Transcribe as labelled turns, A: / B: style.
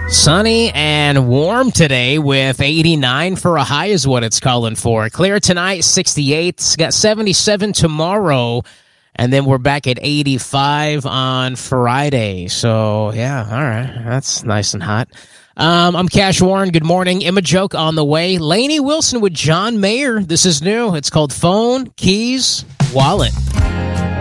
A: Sunny and warm today with 89 for a high is what it's calling for. Clear tonight, 68. It's got 77 tomorrow. And then we're back at 85 on Friday. So, yeah, all right. That's nice and hot. I'm Cash Warren. Good morning. Emma Joke on the way. Lainey Wilson with John Mayer. This is new. It's called Phone, Keys, Wallet.